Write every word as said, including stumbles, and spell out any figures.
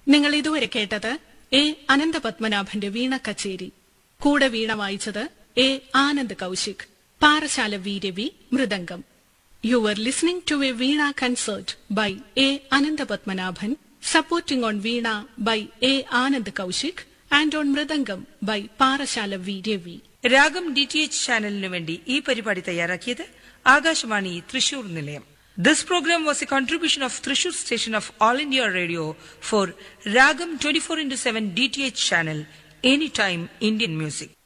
നിങ്ങൾ ഇതുവരെ കേട്ടത് എ അനന്തപത്മനാഭന്റെ വീണ കച്ചേരി. കൂടെ വീണ വായിച്ചത് A Anand Kaushik. Parassala V Ravi mridangam. You were listening to a Veena concert by A. Ananthapadmanabhan, supporting on Veena by A. Anand Kaushik and on Mridangam by Parashala V. Devi. രാഗം D T H ചാനലിനു വേണ്ടി ഈ പരിപാടി തയ്യാറാക്കിയത് ആകാശവാണി തൃശൂർ നിലയം. This programme was A contribution of Thrissur station of all India radio four രാഗം twenty four into seven D T H channel, any time Indian music.